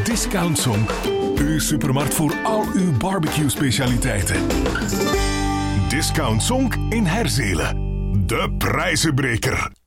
Discount Zonk, uw supermarkt voor al uw barbecue-specialiteiten. Discount Zonk in Herzelen. De prijzenbreker.